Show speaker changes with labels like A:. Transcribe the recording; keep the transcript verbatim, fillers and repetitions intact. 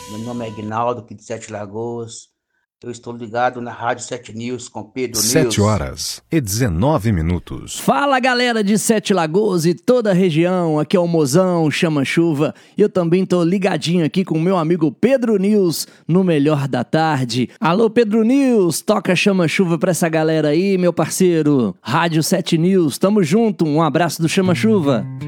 A: Meu nome é Aguinaldo, aqui de Sete Lagoas. Eu estou ligado na Rádio Sete News com Pedro News.
B: sete horas e dezenove minutos.
C: Fala, galera de Sete Lagoas e toda a região. Aqui é o Mozão, Chama-Chuva. E eu também tô ligadinho aqui com o meu amigo Pedro News no Melhor da Tarde. Alô, Pedro News, toca Chama-Chuva pra essa galera aí, meu parceiro. Rádio Sete News, tamo junto. Um abraço do Chama-Chuva.